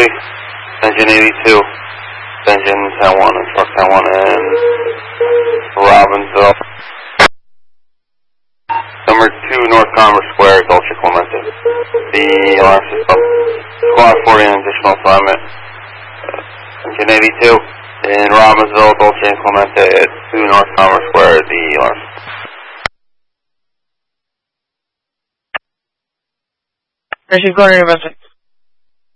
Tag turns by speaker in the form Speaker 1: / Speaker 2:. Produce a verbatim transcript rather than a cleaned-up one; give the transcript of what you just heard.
Speaker 1: Cody. Engine eighty-two. Engine ten one and truck ten one in Robbinsville. Number two, North Commerce Square, Dolce Clemente. The alarm system. Squad forty, an additional assignment. Engine eighty-two. In Robbinsville, Dolce and Clemente at two North Commerce Square, the alarm system.
Speaker 2: Received, go ahead,